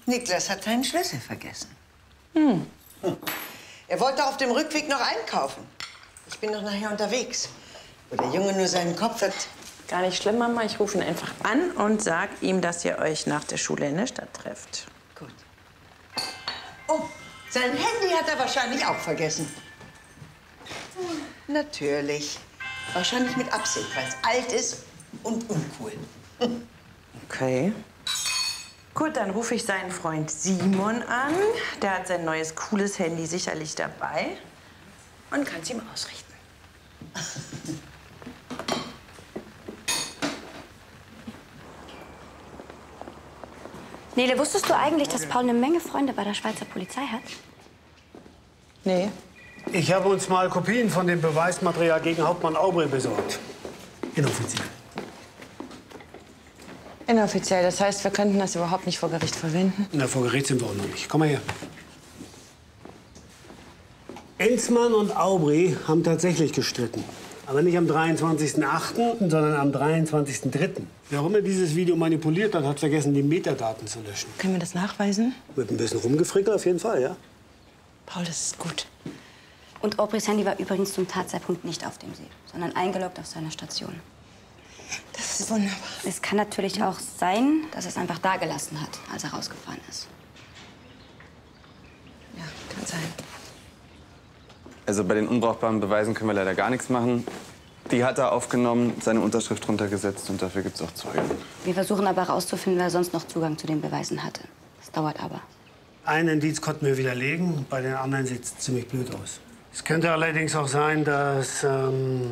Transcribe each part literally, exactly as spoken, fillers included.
Niklas hat seinen Schlüssel vergessen. Hm. Hm. Er wollte auf dem Rückweg noch einkaufen. Ich bin noch nachher unterwegs. Wo der Junge nur seinen Kopf hat. Gar nicht schlimm, Mama. Ich rufe ihn einfach an und sag ihm, dass ihr euch nach der Schule in der Stadt trefft. Gut. Oh, sein Handy hat er wahrscheinlich auch vergessen. Hm, natürlich. Wahrscheinlich mit Absicht, weil es alt ist und uncool. Hm. Okay. Gut, dann rufe ich seinen Freund Simon an. Der hat sein neues, cooles Handy sicherlich dabei und kann es ihm ausrichten. Nele, wusstest du eigentlich, dass Paul eine Menge Freunde bei der Schweizer Polizei hat? Nee. Ich habe uns mal Kopien von dem Beweismaterial gegen Hauptmann Aubry besorgt. Inoffiziell. Inoffiziell, das heißt, wir könnten das überhaupt nicht vor Gericht verwenden? Na, vor Gericht sind wir auch noch nicht. Komm mal her. Enzmann und Aubry haben tatsächlich gestritten. Aber nicht am dreiundzwanzigsten achten, sondern am dreiundzwanzigsten dritten Wer auch immer dieses Video manipuliert hat, hat vergessen, die Metadaten zu löschen. Können wir das nachweisen? Mit ein bisschen rumgefrickelt auf jeden Fall, ja. Paul, das ist gut. Und Aubrys Handy war übrigens zum Tatzeitpunkt nicht auf dem See, sondern eingeloggt auf seiner Station. Das ist wunderbar. Es kann natürlich auch sein, dass er es einfach da gelassen hat, als er rausgefahren ist. Ja, kann sein. Also bei den unbrauchbaren Beweisen können wir leider gar nichts machen. Die hat er aufgenommen, seine Unterschrift drunter gesetzt und dafür gibt es auch Zeugen. Wir versuchen aber herauszufinden, wer sonst noch Zugang zu den Beweisen hatte. Das dauert aber. Ein Indiz konnten wir widerlegen, bei den anderen sieht es ziemlich blöd aus. Es könnte allerdings auch sein, dass... Ähm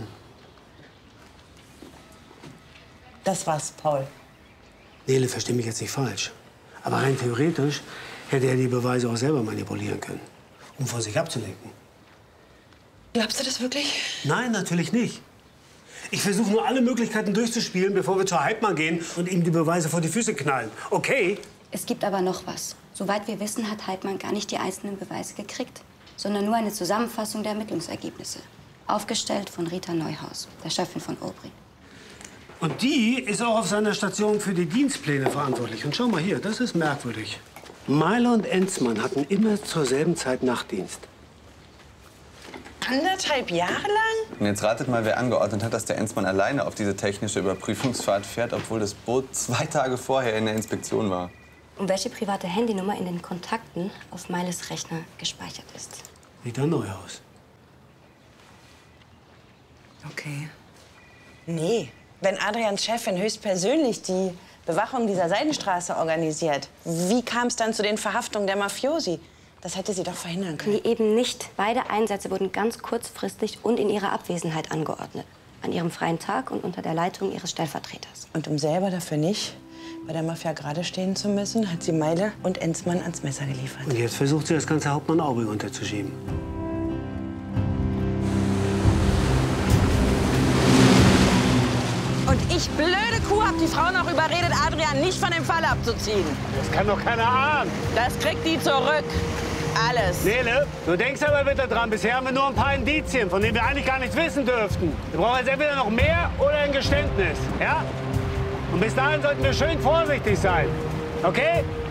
Das war's, Paul. Nele, versteh mich jetzt nicht falsch. Aber rein theoretisch hätte er die Beweise auch selber manipulieren können, um von sich abzulenken. Glaubst du das wirklich? Nein, natürlich nicht. Ich versuche nur alle Möglichkeiten durchzuspielen, bevor wir zu Heidmann gehen und ihm die Beweise vor die Füße knallen. Okay? Es gibt aber noch was. Soweit wir wissen, hat Heidmann gar nicht die einzelnen Beweise gekriegt, sondern nur eine Zusammenfassung der Ermittlungsergebnisse. Aufgestellt von Rita Neuhaus, der Chefin von Aubry. Und die ist auch auf seiner Station für die Dienstpläne verantwortlich. Und schau mal hier, das ist merkwürdig. Meiler und Enzmann hatten immer zur selben Zeit Nachtdienst. Anderthalb Jahre lang? Und jetzt ratet mal, wer angeordnet hat, dass der Enzmann alleine auf diese technische Überprüfungsfahrt fährt, obwohl das Boot zwei Tage vorher in der Inspektion war. Und welche private Handynummer in den Kontakten auf Meiles Rechner gespeichert ist. Rita Neuhaus. Okay. Nee. Wenn Adrians Chefin höchstpersönlich die Bewachung dieser Seidenstraße organisiert, wie kam es dann zu den Verhaftungen der Mafiosi? Das hätte sie doch verhindern können. Nee, eben nicht. Beide Einsätze wurden ganz kurzfristig und in ihrer Abwesenheit angeordnet. An ihrem freien Tag und unter der Leitung ihres Stellvertreters. Und um selber dafür nicht bei der Mafia gerade stehen zu müssen, hat sie Meile und Enzmann ans Messer geliefert. Und jetzt versucht sie, das ganze Hauptmann Aubry unterzuschieben. Und ich, blöde Kuh, hab die Frau noch überredet, Adrian nicht von dem Fall abzuziehen. Das kann doch keiner ahnen. Das kriegt die zurück. Alles. Nele, du denkst aber bitte dran, bisher haben wir nur ein paar Indizien, von denen wir eigentlich gar nichts wissen dürften. Wir brauchen jetzt entweder noch mehr oder ein Geständnis, ja? Und bis dahin sollten wir schön vorsichtig sein, okay?